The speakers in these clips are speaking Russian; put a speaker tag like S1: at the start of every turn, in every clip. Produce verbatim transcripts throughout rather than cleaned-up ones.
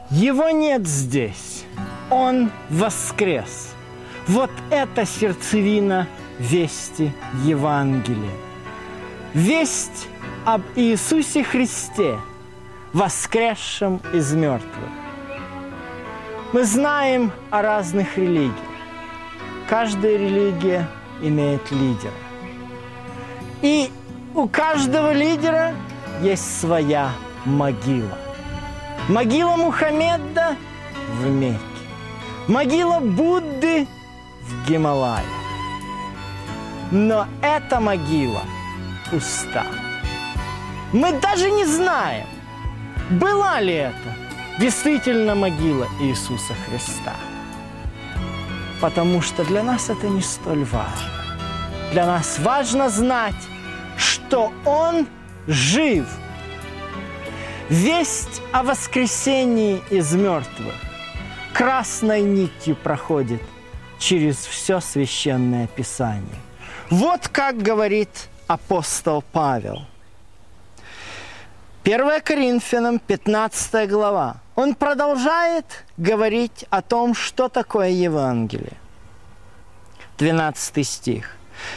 S1: Его нет здесь, Он воскрес. Вот это сердцевина вести Евангелия. Весть об Иисусе Христе, воскресшем из мертвых. Мы знаем о разных религиях. Каждая религия имеет лидера. И у каждого лидера есть своя могила. Могила Мухаммеда в Мекке. Могила Будды в Гималаях. Но эта могила пуста. Мы даже не знаем, была ли это действительно могила Иисуса Христа. Потому что для нас это не столь важно. Для нас важно знать, что Он жив. Весть о воскресении из мертвых красной нитью проходит через все Священное Писание. Вот как говорит апостол Павел. первое Коринфянам, пятнадцатая глава. Он продолжает говорить о том, что такое Евангелие. двенадцатый стих.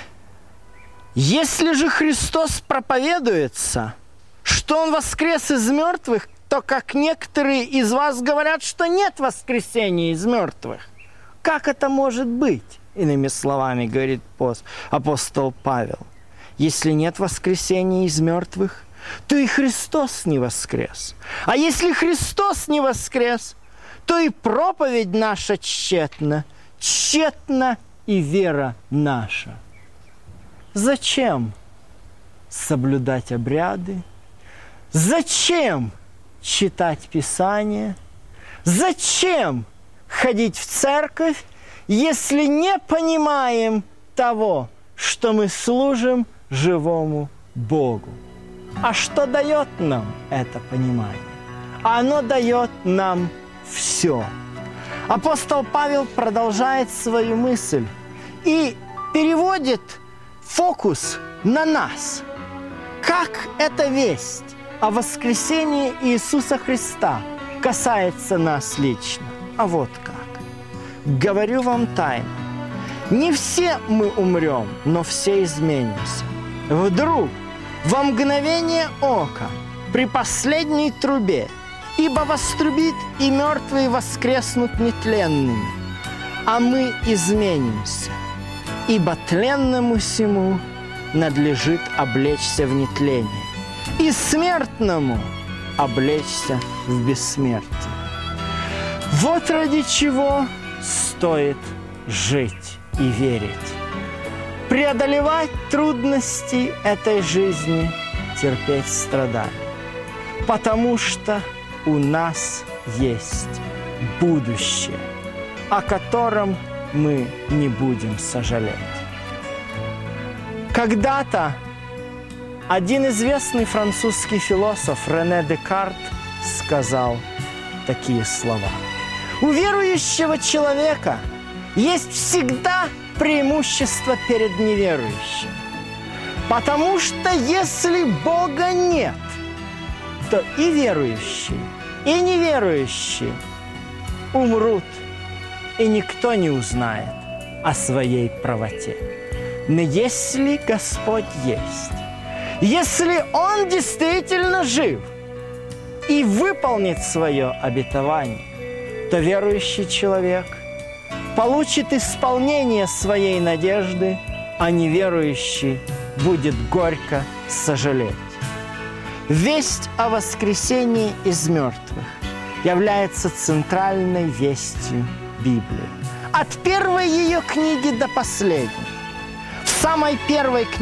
S1: «Если же Христос проповедуется, что Он воскрес из мертвых, то как некоторые из вас говорят, что нет воскресения из мертвых. Как это может быть?» Иными словами, говорит апостол Павел. Если нет воскресения из мертвых, то и Христос не воскрес. А если Христос не воскрес, то и проповедь наша тщетна, тщетна и вера наша. Зачем соблюдать обряды? Зачем читать Писание? Зачем ходить в церковь, если не понимаем того, что мы служим живому Богу? А что дает нам это понимание? Оно дает нам все. Апостол Павел продолжает свою мысль и переводит фокус на нас. Как эта весть о воскресении Иисуса Христа касается нас лично? А вот как. Говорю вам тайну. Не все мы умрем, но все изменимся. Вдруг, во мгновение ока, при последней трубе, ибо вострубит, и мертвые воскреснут нетленными, а мы изменимся, ибо тленному сему надлежит облечься в нетление, и смертному облечься в бессмертие. Вот ради чего стоит жить и верить. Преодолевать трудности этой жизни, терпеть страдания. Потому что у нас есть будущее, о котором мы не будем сожалеть. Когда-то один известный французский философ Рене Декарт сказал такие слова. У верующего человека есть всегда преимущество перед неверующим. Потому что если Бога нет, то и верующие, и неверующие умрут, и никто не узнает о своей правоте. Но если Господь есть, если Он действительно жив и выполнит свое обетование, то верующий человек получит исполнение своей надежды, а неверующий будет горько сожалеть. Весть о воскресении из мертвых является центральной вестью Библии. От первой ее книги до последней. В самой первой книге